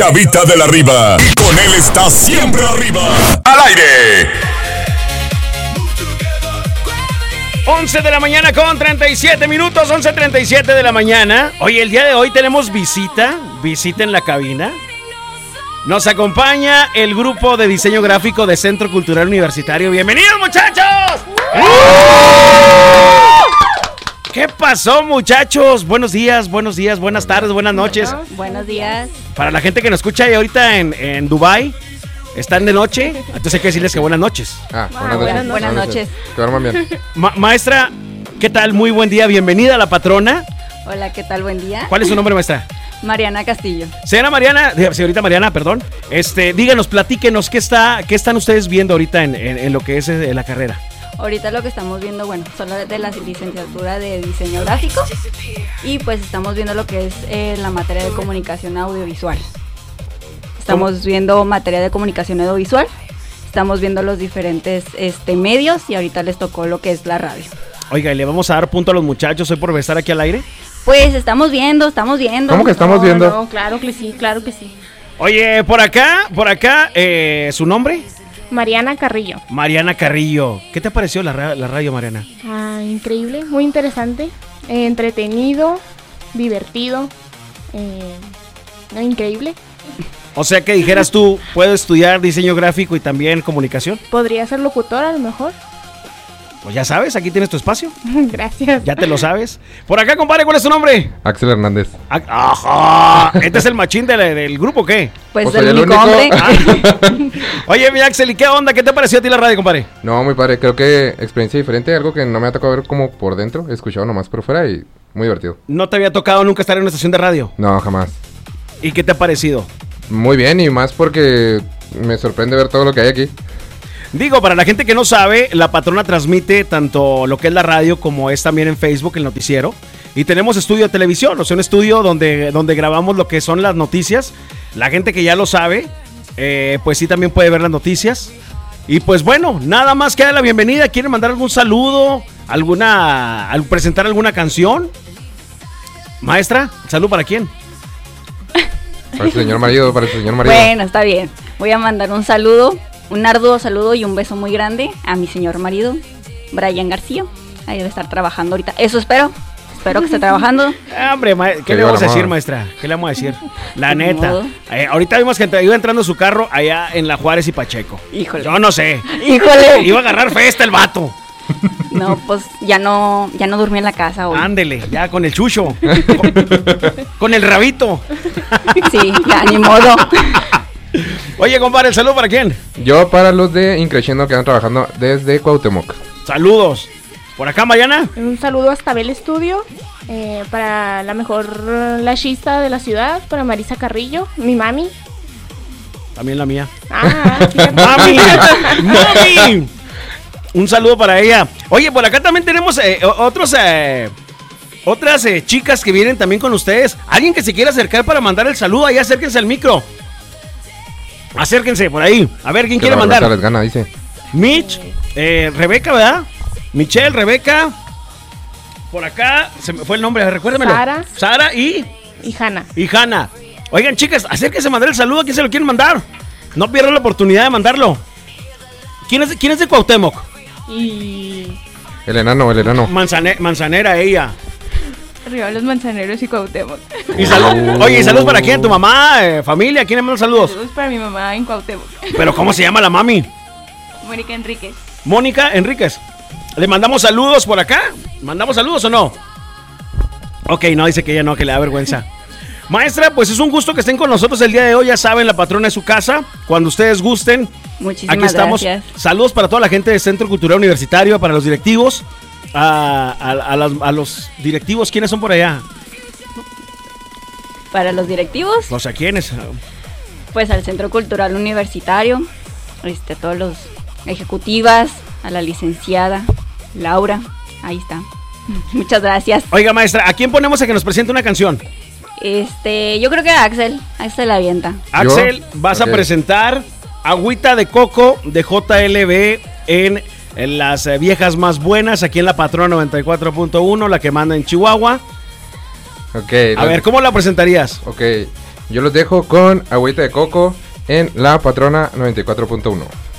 Tabita de la Riva. Y con él está siempre arriba. ¡Al aire! 11 de la mañana con 37 minutos, 11:37 de la mañana. Oye, el día de hoy tenemos visita en la cabina. Nos acompaña el grupo de diseño gráfico de Centro Cultural Universitario. ¡Bienvenidos, muchachos! ¿Qué pasó, muchachos? Buenos días, buenas tardes, buenas noches. Buenos días. Para la gente que nos escucha ahorita en Dubái, están de noche, entonces hay que decirles que buenas noches. Buenas noches. Que duerman bien. Maestra, ¿qué tal? Muy buen día, bienvenida a la patrona. Hola, ¿qué tal? Buen día. ¿Cuál es su nombre, maestra? Mariana Castillo. Señorita Mariana, perdón. Díganos, platíquenos, ¿qué están ustedes viendo ahorita en lo que es la carrera? Ahorita lo que estamos viendo, son de la licenciatura de diseño gráfico y pues estamos viendo lo que es la materia de comunicación audiovisual. Estamos viendo materia de comunicación audiovisual, estamos viendo los diferentes medios y ahorita les tocó lo que es la radio. Oiga, ¿y le vamos a dar punto a los muchachos hoy por estar aquí al aire? Pues estamos viendo. ¿Cómo que estamos viendo? No, claro que sí. Oye, por acá, ¿su nombre? Mariana Carrillo. Mariana Carrillo. ¿Qué te pareció la radio, Mariana? Increíble, muy interesante, entretenido, divertido, increíble. O sea que dijeras tú, ¿puedo estudiar diseño gráfico y también comunicación? Podría ser locutora a lo mejor. Pues ya sabes, aquí tienes tu espacio. Gracias. Ya te lo sabes. Por acá, compadre, ¿cuál es tu nombre? Axel Hernández. ¡Ajá! ¿Este es el machín del grupo o qué? Pues el único hombre. Oye, mi Axel, ¿y qué onda? ¿Qué te pareció a ti la radio, compadre? No, muy padre. Creo que experiencia diferente, algo que no me ha tocado ver como por dentro. He escuchado nomás por fuera y muy divertido. ¿No te había tocado nunca estar en una estación de radio? No, jamás. ¿Y qué te ha parecido? Muy bien, y más porque me sorprende ver todo lo que hay aquí. Digo, para la gente que no sabe, la patrona transmite tanto lo que es la radio como es también en Facebook el noticiero. Y tenemos estudio de televisión, o sea, un estudio donde grabamos lo que son las noticias. La gente que ya lo sabe, pues sí también puede ver las noticias. Y pues bueno, nada más que dar la bienvenida. ¿Quieren mandar algún saludo? ¿Presentar alguna canción? Maestra, ¿salud para quién? Para el señor marido, Bueno, está bien. Voy a mandar un saludo. Un arduo saludo y un beso muy grande a mi señor marido, Brian García. Ahí debe estar trabajando ahorita. Eso espero. Espero que esté trabajando. Hombre, ¿qué le vamos a decir, maestra? ¿Qué le vamos a decir? La neta. Ahorita vimos que iba entrando su carro allá en La Juárez y Pacheco. Híjole. Yo no sé. Híjole. Iba a agarrar festa el vato. No, pues ya no dormí en la casa hoy. Ándele, ya con el chucho. con el rabito. Sí, ya ni modo. Oye, compadre, ¿el saludo para quién? Yo para los de Increciendo que están trabajando desde Cuauhtémoc. Saludos. ¿Por acá, Mariana? Un saludo hasta Bel Estudio, para la mejor lachista de la ciudad, para Marisa Carrillo, mi mami. También la mía. ¡Mami! ¡Mami! Un saludo para ella. Oye, por acá también tenemos otras chicas que vienen también con ustedes. Alguien que se quiera acercar para mandar el saludo, ahí acérquense al micro. Acérquense por ahí. A ver, ¿quién quiere mandar? Les gana, dice. Mitch, Rebeca, ¿verdad? Michelle, Rebeca. Por acá, se me fue el nombre, recuérdamelo. Sara y Hanna. Y Hanna. Oigan, chicas, acérquense a mandar el saludo. ¿A quién se lo quieren mandar? No pierdan la oportunidad de mandarlo. ¿Quién es de Cuauhtémoc? El enano. Manzanera, ella. Arriba los manzaneros y Cuauhtémoc. Oye, ¿y saludos para quién? ¿Tu mamá? ¿Familia? ¿Quién le manda saludos? Saludos para mi mamá en Cuauhtémoc. ¿Pero cómo se llama la mami? Mónica Enríquez. Mónica Enríquez. ¿Le mandamos saludos por acá? ¿Mandamos saludos o no? Ok, no, dice que ella no, que le da vergüenza. Maestra, pues es un gusto que estén con nosotros el día de hoy. Ya saben, la patrona es su casa. Cuando ustedes gusten. Muchísimas aquí estamos. Gracias. Saludos para toda la gente del Centro Cultural Universitario, para los directivos. A los directivos, ¿quiénes son por allá? Para los directivos, O sea, ¿quiénes? pues al Centro Cultural Universitario, a todos los ejecutivas, a la licenciada Laura, ahí está. Muchas gracias. Oiga, maestra, ¿a quién ponemos a que nos presente una canción? Yo creo que a Axel la avienta. Axel, vas a presentar Agüita de Coco de JLB en las viejas más buenas, aquí en la Patrona 94.1, la que manda en Chihuahua. Ok. A ver, ¿cómo la presentarías? Ok. Yo los dejo con Agüita de Coco en La Patrona 94.1.